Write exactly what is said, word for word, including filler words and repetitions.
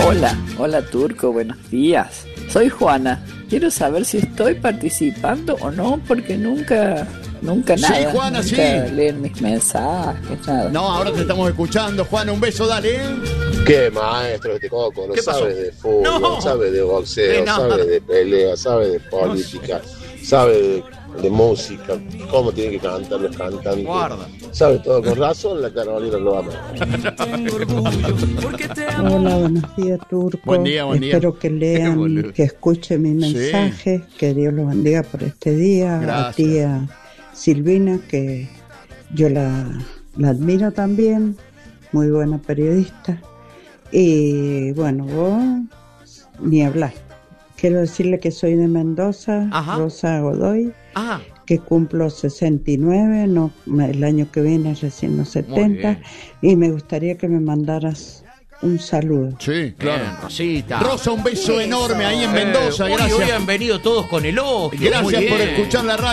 Hola, hola Turco, buenos días. Soy Juana. Quiero saber si estoy participando o no, porque nunca, nunca nada. Sí, Juana, nunca sí. leen mis mensajes, nada. No, ahora te estamos escuchando, Juana, un beso, dale. Qué maestro este Coco, no sabe de fútbol, No. sabe de boxeo, De nada. sabe de pelea, sabe de política, sabe de, de música, cómo tienen que cantar los cantantes. Guarda. Sabe todo, con razón la Carolina lo ama. Hola, buenos días, Turco. Buen día, buen día. Espero que lean, que escuchen mi mensaje, que Dios los bendiga por este día. Gracias. A tía Silvina, que yo la, la admiro también, muy buena periodista. Y bueno, vos ni hablar. Quiero decirle que soy de Mendoza, Ajá. Rosa Godoy, Ah, que cumplo sesenta y nueve, no, el año que viene recién los setenta, bien. y me gustaría que me mandaras un saludo. sí, claro. Bien, Rosita. Rosa, un beso enorme ahí en Mendoza, Eh, hoy- gracias. Hoy han venido todos con elogio. Gracias Muy por bien. escuchar la radio.